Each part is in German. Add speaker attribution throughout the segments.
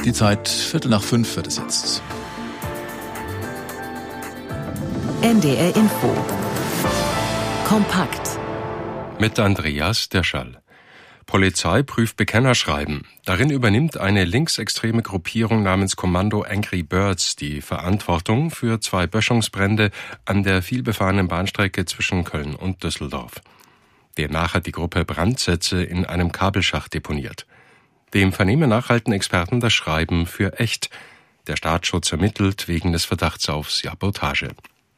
Speaker 1: Die Zeit 4:45 wird es jetzt.
Speaker 2: NDR Info. Kompakt.
Speaker 3: Mit Andreas Derschall. Polizei prüft Bekennerschreiben. Darin übernimmt eine linksextreme Gruppierung namens Kommando Angry Birds die Verantwortung für 2 Böschungsbrände an der vielbefahrenen Bahnstrecke zwischen Köln und Düsseldorf. Demnach hat die Gruppe Brandsätze in einem Kabelschacht deponiert. Dem Vernehmen nach halten Experten das Schreiben für echt. Der Staatsschutz ermittelt wegen des Verdachts auf Sabotage.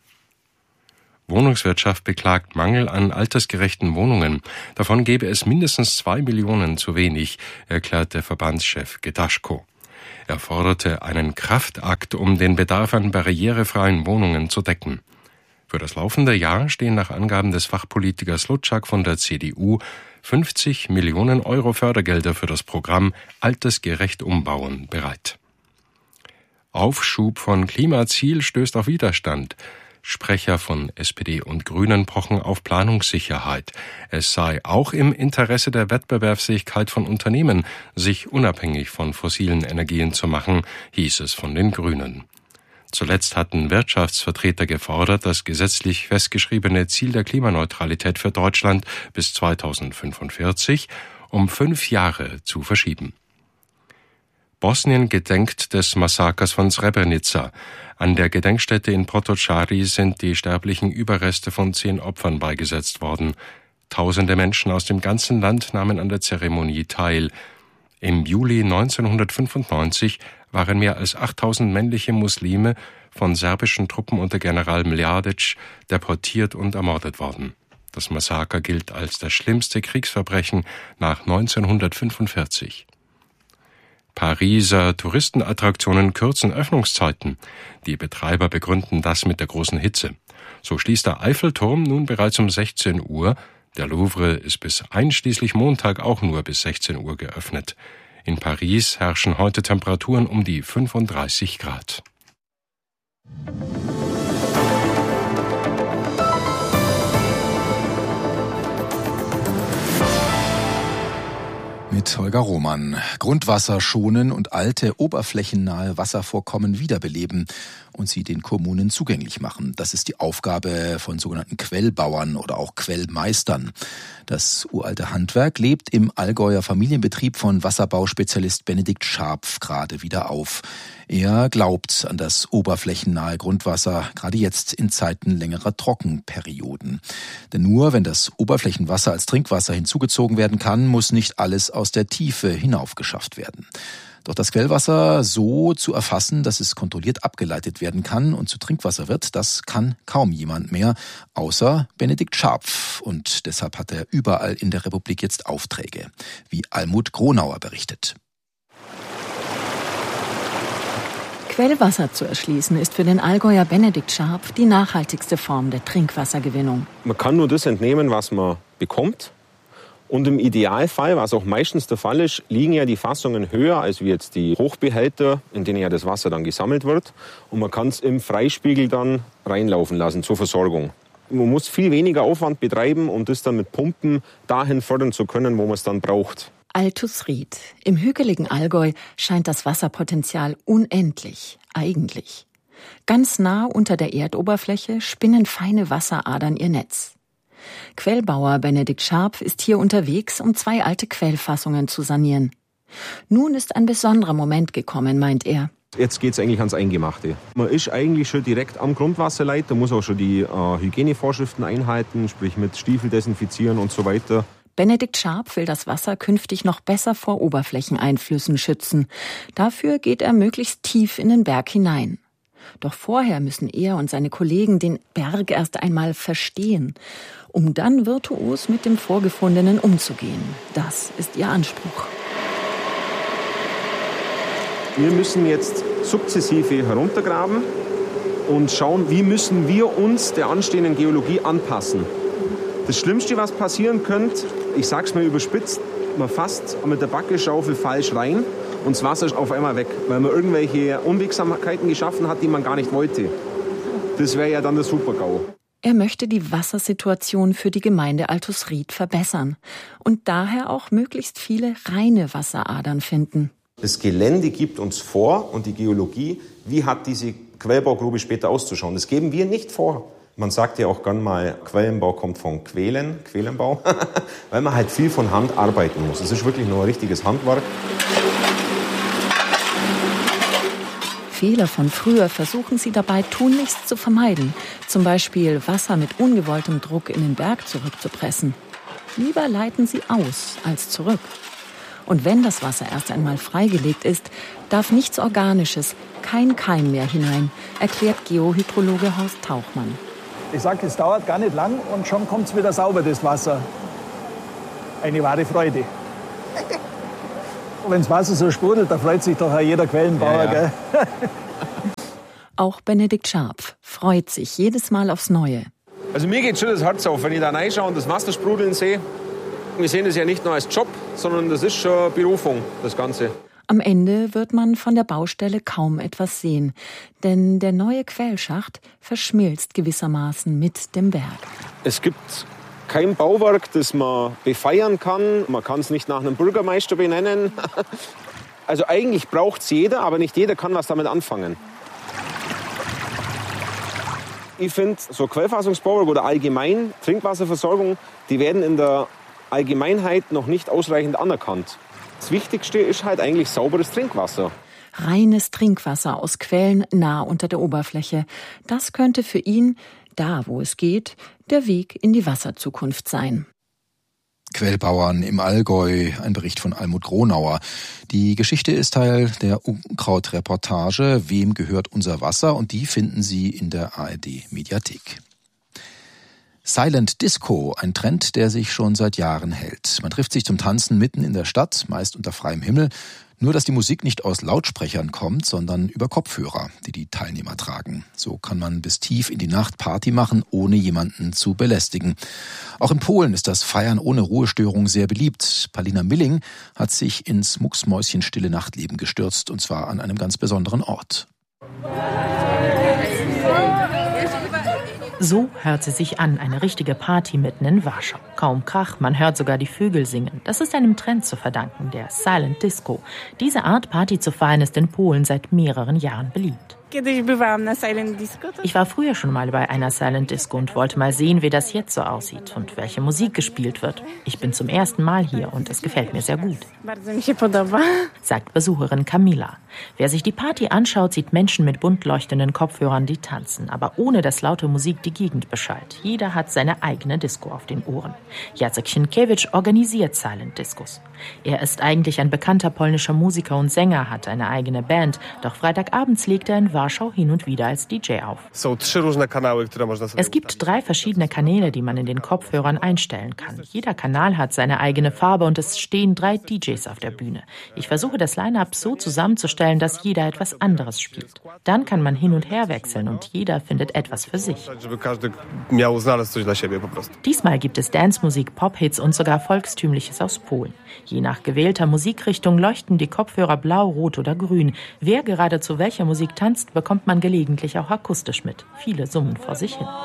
Speaker 3: Wohnungswirtschaft beklagt Mangel an altersgerechten Wohnungen. Davon gäbe es mindestens 2 Millionen zu wenig, erklärt der Verbandschef Gedaschko. Er forderte einen Kraftakt, um den Bedarf an barrierefreien Wohnungen zu decken. Für das laufende Jahr stehen nach Angaben des Fachpolitikers Lutschak von der CDU 50 Millionen Euro Fördergelder für das Programm Altersgerecht umbauen bereit. Aufschub von Klimaziel stößt auf Widerstand. Sprecher von SPD und Grünen pochen auf Planungssicherheit. Es sei auch im Interesse der Wettbewerbsfähigkeit von Unternehmen, sich unabhängig von fossilen Energien zu machen, hieß es von den Grünen. Zuletzt hatten Wirtschaftsvertreter gefordert, das gesetzlich festgeschriebene Ziel der Klimaneutralität für Deutschland bis 2045 um 5 Jahre zu verschieben. Bosnien gedenkt des Massakers von Srebrenica. An der Gedenkstätte in Potocari sind die sterblichen Überreste von 10 Opfern beigesetzt worden. Tausende Menschen aus dem ganzen Land nahmen an der Zeremonie teil. Im Juli 1995 waren mehr als 8000 männliche Muslime von serbischen Truppen unter General Mladic deportiert und ermordet worden. Das Massaker gilt als das schlimmste Kriegsverbrechen nach 1945. Pariser Touristenattraktionen kürzen Öffnungszeiten. Die Betreiber begründen das mit der großen Hitze. So schließt der Eiffelturm nun bereits um 16 Uhr. Der Louvre ist bis einschließlich Montag auch nur bis 16 Uhr geöffnet. In Paris herrschen heute Temperaturen um die 35 Grad.
Speaker 1: Mit Holger Roman. Grundwasser schonen und alte, oberflächennahe Wasservorkommen wiederbeleben und sie den Kommunen zugänglich machen. Das ist die Aufgabe von sogenannten Quellbauern oder auch Quellmeistern. Das uralte Handwerk lebt im Allgäuer Familienbetrieb von Wasserbauspezialist Benedikt Scharpf gerade wieder auf. Er glaubt an das oberflächennahe Grundwasser, gerade jetzt in Zeiten längerer Trockenperioden. Denn nur wenn das Oberflächenwasser als Trinkwasser hinzugezogen werden kann, muss nicht alles aus der Tiefe hinaufgeschafft werden. Doch das Quellwasser so zu erfassen, dass es kontrolliert abgeleitet werden kann und zu Trinkwasser wird, das kann kaum jemand mehr, außer Benedikt Scharpf. Und deshalb hat er überall in der Republik jetzt Aufträge, wie Almut Gronauer berichtet.
Speaker 2: Quellwasser zu erschließen ist für den Allgäuer Benedikt Scharpf die nachhaltigste Form der Trinkwassergewinnung.
Speaker 4: Man kann nur das entnehmen, was man bekommt. Und im Idealfall, was auch meistens der Fall ist, liegen ja die Fassungen höher als wie jetzt die Hochbehälter, in denen ja das Wasser dann gesammelt wird. Und man kann es im Freispiegel dann reinlaufen lassen zur Versorgung. Man muss viel weniger Aufwand betreiben, um das dann mit Pumpen dahin fördern zu können, wo man es dann braucht.
Speaker 2: Altusried. Im hügeligen Allgäu scheint das Wasserpotenzial unendlich, eigentlich. Ganz nah unter der Erdoberfläche spinnen feine Wasseradern ihr Netz. Quellbauer Benedikt Scharpf ist hier unterwegs, um 2 alte Quellfassungen zu sanieren. Nun ist ein besonderer Moment gekommen, meint er.
Speaker 4: Jetzt geht es eigentlich ans Eingemachte. Man ist eigentlich schon direkt am Grundwasserleit, da muss auch schon die Hygienevorschriften einhalten, sprich mit Stiefel desinfizieren und so weiter.
Speaker 2: Benedikt Scharpf will das Wasser künftig noch besser vor Oberflächeneinflüssen schützen. Dafür geht er möglichst tief in den Berg hinein. Doch vorher müssen er und seine Kollegen den Berg erst einmal verstehen, um dann virtuos mit dem Vorgefundenen umzugehen. Das ist ihr Anspruch.
Speaker 4: Wir müssen jetzt sukzessive heruntergraben und schauen, wie müssen wir uns der anstehenden Geologie anpassen. Das Schlimmste, was passieren könnte, ich sag's mal überspitzt, man fasst mit der Backeschaufel falsch rein und das Wasser ist auf einmal weg, weil man irgendwelche Unwegsamkeiten geschaffen hat, die man gar nicht wollte. Das wäre ja dann der Super-GAU.
Speaker 2: Er möchte die Wassersituation für die Gemeinde Altusried verbessern und daher auch möglichst viele reine Wasseradern finden.
Speaker 4: Das Gelände gibt uns vor und die Geologie, wie hat diese Quellbaugrube später auszuschauen. Das geben wir nicht vor. Man sagt ja auch gern mal, Quellenbau kommt von Quelenbau, weil man halt viel von Hand arbeiten muss. Es ist wirklich nur ein richtiges Handwerk.
Speaker 2: Fehler von früher versuchen sie dabei tunlichst zu vermeiden. Zum Beispiel Wasser mit ungewolltem Druck in den Berg zurückzupressen. Lieber leiten sie aus als zurück. Und wenn das Wasser erst einmal freigelegt ist, darf nichts Organisches, kein Keim mehr hinein, erklärt Geohydrologe Horst Tauchmann.
Speaker 5: Ich sage, es dauert gar nicht lang und schon kommt es wieder sauber, das Wasser. Eine wahre Freude. Und wenn das Wasser so sprudelt, da freut sich doch auch jeder Quellenbauer. Ja. Gell?
Speaker 2: Auch Benedikt Scharpf freut sich jedes Mal aufs Neue.
Speaker 4: Also mir geht schon das Herz auf, wenn ich da reinschaue und das Wasser sprudeln sehe. Wir sehen das ja nicht nur als Job, sondern das ist schon Berufung, das Ganze.
Speaker 2: Am Ende wird man von der Baustelle kaum etwas sehen, denn der neue Quellschacht verschmilzt gewissermaßen mit dem Berg.
Speaker 4: Es gibt kein Bauwerk, das man befeiern kann. Man kann es nicht nach einem Bürgermeister benennen. Also eigentlich braucht es jeder, aber nicht jeder kann was damit anfangen. Ich finde, so Quellfassungsbauwerk oder allgemein Trinkwasserversorgung, die werden in der Allgemeinheit noch nicht ausreichend anerkannt. Das Wichtigste ist halt eigentlich sauberes Trinkwasser.
Speaker 2: Reines Trinkwasser aus Quellen nah unter der Oberfläche. Das könnte für ihn, da wo es geht, der Weg in die Wasserzukunft sein.
Speaker 1: Quellbauern im Allgäu, ein Bericht von Almut Gronauer. Die Geschichte ist Teil der Unkraut-Reportage Wem gehört unser Wasser? Und die finden Sie in der ARD-Mediathek. Silent Disco, ein Trend, der sich schon seit Jahren hält. Man trifft sich zum Tanzen mitten in der Stadt, meist unter freiem Himmel. Nur, dass die Musik nicht aus Lautsprechern kommt, sondern über Kopfhörer, die die Teilnehmer tragen. So kann man bis tief in die Nacht Party machen, ohne jemanden zu belästigen. Auch in Polen ist das Feiern ohne Ruhestörung sehr beliebt. Palina Milling hat sich ins mucksmäuschenstille Nachtleben gestürzt, und zwar an einem ganz besonderen Ort.
Speaker 6: So hört sie sich an, eine richtige Party mitten in Warschau. Kaum Krach, man hört sogar die Vögel singen. Das ist einem Trend zu verdanken, der Silent Disco. Diese Art, Party zu feiern, ist in Polen seit mehreren Jahren beliebt. Ich war früher schon mal bei einer Silent Disco und wollte mal sehen, wie das jetzt so aussieht und welche Musik gespielt wird. Ich bin zum ersten Mal hier und es gefällt mir sehr gut, sagt Besucherin Camila. Wer sich die Party anschaut, sieht Menschen mit bunt leuchtenden Kopfhörern, die tanzen, aber ohne dass laute Musik die Gegend beschallt. Jeder hat seine eigene Disco auf den Ohren. Jacek Sienkiewicz organisiert Silent Discos. Er ist eigentlich ein bekannter polnischer Musiker und Sänger, hat eine eigene Band, doch Freitagabends legt er in Warschau hin und wieder als DJ auf. Es gibt 3 verschiedene Kanäle, die man in den Kopfhörern einstellen kann. Jeder Kanal hat seine eigene Farbe und es stehen 3 DJs auf der Bühne. Ich versuche das Line-Up so zusammenzustellen, dass jeder etwas anderes spielt. Dann kann man hin und her wechseln und jeder findet etwas für sich. Diesmal gibt es Dance-Musik, Pop-Hits und sogar Volkstümliches aus Polen. Je nach gewählter Musikrichtung leuchten die Kopfhörer blau, rot oder grün. Wer gerade zu welcher Musik tanzt, bekommt man gelegentlich auch akustisch mit. Viele summen vor sich hin.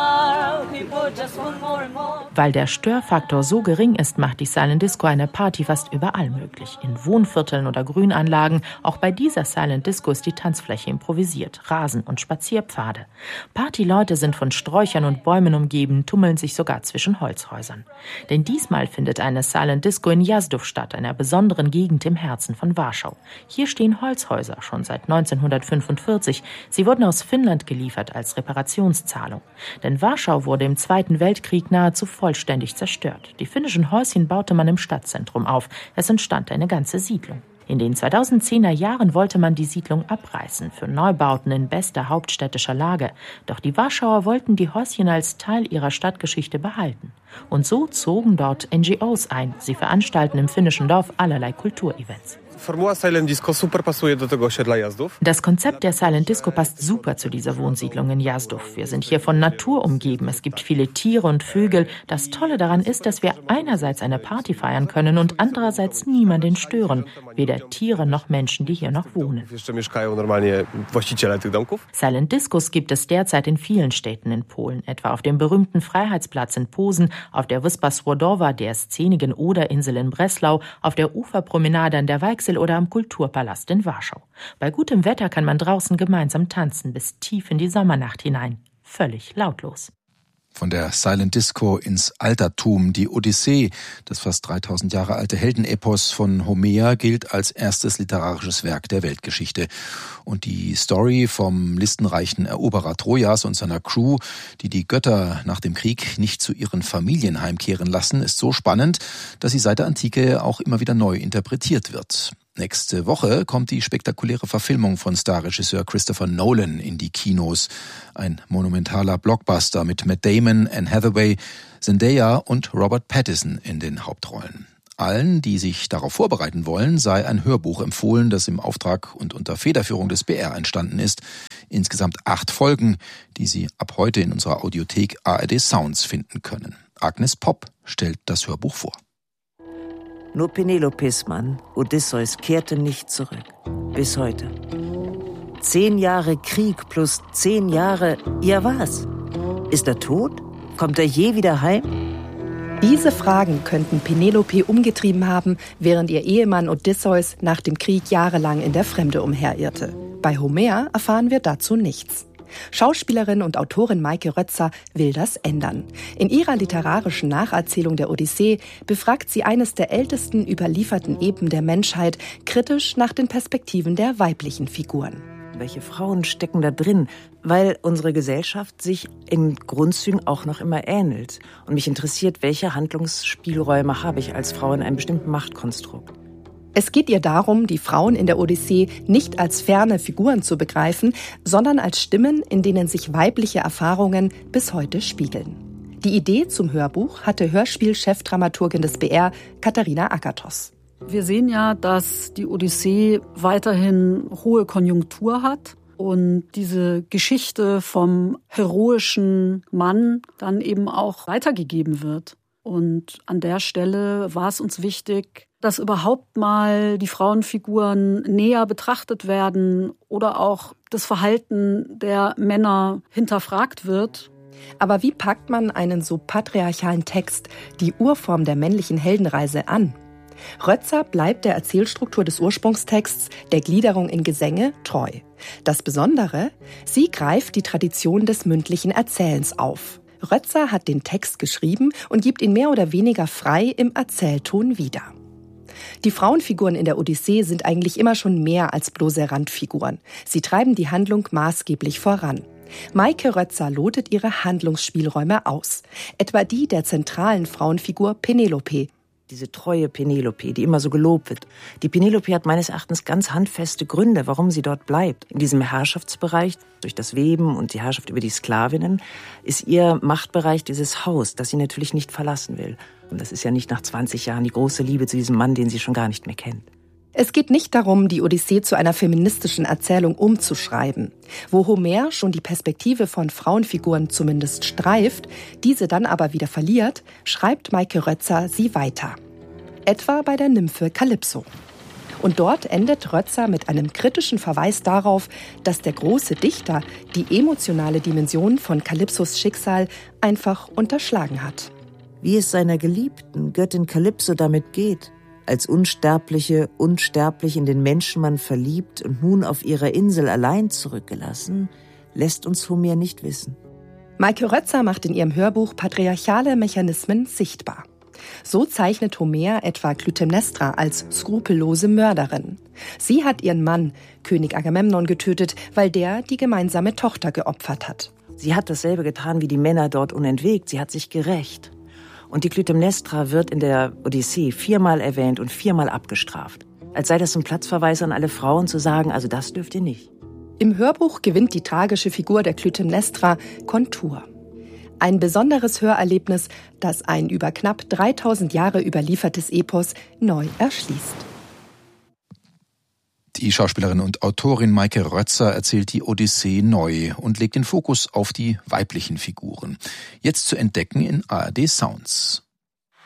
Speaker 6: Weil der Störfaktor so gering ist, macht die Silent Disco eine Party fast überall möglich. In Wohnvierteln oder Grünanlagen. Auch bei dieser Silent Disco ist die Tanzfläche improvisiert. Rasen und Spazierpfade. Partyleute sind von Sträuchern und Bäumen umgeben, tummeln sich sogar zwischen Holzhäusern. Denn diesmal findet eine Silent Disco in Jasdów statt, einer besonderen Gegend im Herzen von Warschau. Hier stehen Holzhäuser schon seit 1945. Sie wurden aus Finnland geliefert als Reparationszahlung. Denn Warschau wurde im Zweiten Weltkrieg nahezu vollständig zerstört. Die finnischen Häuschen baute man im Stadtzentrum auf. Es entstand eine ganze Siedlung. In den 2010er Jahren wollte man die Siedlung abreißen für Neubauten in bester hauptstädtischer Lage. Doch die Warschauer wollten die Häuschen als Teil ihrer Stadtgeschichte behalten. Und so zogen dort NGOs ein. Sie veranstalten im finnischen Dorf allerlei Kulturevents. Das Konzept der Silent Disco passt super zu dieser Wohnsiedlung in Jasdów. Wir sind hier von Natur umgeben. Es gibt viele Tiere und Vögel. Das Tolle daran ist, dass wir einerseits eine Party feiern können und andererseits niemanden stören. Weder Tiere noch Menschen, die hier noch wohnen. Silent Discos gibt es derzeit in vielen Städten in Polen, etwa auf dem berühmten Freiheitsplatz in Posen, auf der Wyspa Słodowa, der szenigen Oderinsel in Breslau, auf der Uferpromenade an der Weichsel oder am Kulturpalast in Warschau. Bei gutem Wetter kann man draußen gemeinsam tanzen bis tief in die Sommernacht hinein. Völlig lautlos.
Speaker 1: Von der Silent Disco ins Altertum. Die Odyssee, das fast 3000 Jahre alte Heldenepos von Homer, gilt als erstes literarisches Werk der Weltgeschichte. Und die Story vom listenreichen Eroberer Trojas und seiner Crew, die die Götter nach dem Krieg nicht zu ihren Familien heimkehren lassen, ist so spannend, dass sie seit der Antike auch immer wieder neu interpretiert wird. Nächste Woche kommt die spektakuläre Verfilmung von Starregisseur Christopher Nolan in die Kinos. Ein monumentaler Blockbuster mit Matt Damon, Anne Hathaway, Zendaya und Robert Pattinson in den Hauptrollen. Allen, die sich darauf vorbereiten wollen, sei ein Hörbuch empfohlen, das im Auftrag und unter Federführung des BR entstanden ist. Insgesamt 8 Folgen, die Sie ab heute in unserer Audiothek ARD Sounds finden können. Agnes Popp stellt das Hörbuch vor.
Speaker 7: Nur Penelopes Mann, Odysseus, kehrte nicht zurück. Bis heute. 10 Jahre Krieg plus 10 Jahre, ja was? Ist er tot? Kommt er je wieder heim?
Speaker 8: Diese Fragen könnten Penelope umgetrieben haben, während ihr Ehemann Odysseus nach dem Krieg jahrelang in der Fremde umherirrte. Bei Homer erfahren wir dazu nichts. Schauspielerin und Autorin Maike Rötzer will das ändern. In ihrer literarischen Nacherzählung der Odyssee befragt sie eines der ältesten überlieferten Epen der Menschheit kritisch nach den Perspektiven der weiblichen Figuren.
Speaker 7: Welche Frauen stecken da drin? Weil unsere Gesellschaft sich in Grundzügen auch noch immer ähnelt. Und mich interessiert, welche Handlungsspielräume habe ich als Frau in einem bestimmten Machtkonstrukt.
Speaker 8: Es geht ihr darum, die Frauen in der Odyssee nicht als ferne Figuren zu begreifen, sondern als Stimmen, in denen sich weibliche Erfahrungen bis heute spiegeln. Die Idee zum Hörbuch hatte Hörspiel-Chefdramaturgin des BR Katharina Akatos.
Speaker 9: Wir sehen ja, dass die Odyssee weiterhin hohe Konjunktur hat und diese Geschichte vom heroischen Mann dann eben auch weitergegeben wird. Und an der Stelle war es uns wichtig, dass überhaupt mal die Frauenfiguren näher betrachtet werden oder auch das Verhalten der Männer hinterfragt wird.
Speaker 8: Aber wie packt man einen so patriarchalen Text, die Urform der männlichen Heldenreise, an? Rötzer bleibt der Erzählstruktur des Ursprungstexts, der Gliederung in Gesänge, treu. Das Besondere, sie greift die Tradition des mündlichen Erzählens auf. Rötzer hat den Text geschrieben und gibt ihn mehr oder weniger frei im Erzählton wieder. Die Frauenfiguren in der Odyssee sind eigentlich immer schon mehr als bloße Randfiguren. Sie treiben die Handlung maßgeblich voran. Maike Rötzer lotet ihre Handlungsspielräume aus. Etwa die der zentralen Frauenfigur Penelope.
Speaker 7: Diese treue Penelope, die immer so gelobt wird. Die Penelope hat meines Erachtens ganz handfeste Gründe, warum sie dort bleibt. In diesem Herrschaftsbereich, durch das Weben und die Herrschaft über die Sklavinnen, ist ihr Machtbereich dieses Haus, das sie natürlich nicht verlassen will. Und das ist ja nicht nach 20 Jahren die große Liebe zu diesem Mann, den sie schon gar nicht mehr kennt.
Speaker 8: Es geht nicht darum, die Odyssee zu einer feministischen Erzählung umzuschreiben. Wo Homer schon die Perspektive von Frauenfiguren zumindest streift, diese dann aber wieder verliert, schreibt Maike Rötzer sie weiter. Etwa bei der Nymphe Kalypso. Und dort endet Rötzer mit einem kritischen Verweis darauf, dass der große Dichter die emotionale Dimension von Kalypsos Schicksal einfach unterschlagen hat.
Speaker 7: Wie es seiner geliebten Göttin Kalypso damit geht, als Unsterbliche, unsterblich in den Menschenmann verliebt und nun auf ihrer Insel allein zurückgelassen, lässt uns Homer nicht wissen.
Speaker 8: Maike Rötzer macht in ihrem Hörbuch patriarchale Mechanismen sichtbar. So zeichnet Homer etwa Klytämnestra als skrupellose Mörderin. Sie hat ihren Mann, König Agamemnon, getötet, weil der die gemeinsame Tochter geopfert hat.
Speaker 7: Sie hat dasselbe getan wie die Männer dort unentwegt. Sie hat sich gerächt. Und die Klytämnestra wird in der Odyssee 4-mal erwähnt und 4-mal abgestraft. Als sei das ein Platzverweis an alle Frauen zu sagen, also das dürft ihr nicht.
Speaker 8: Im Hörbuch gewinnt die tragische Figur der Klytämnestra Kontur. Ein besonderes Hörerlebnis, das ein über knapp 3000 Jahre überliefertes Epos neu erschließt.
Speaker 1: Die Schauspielerin und Autorin Maike Rötzer erzählt die Odyssee neu und legt den Fokus auf die weiblichen Figuren. Jetzt zu entdecken in ARD Sounds.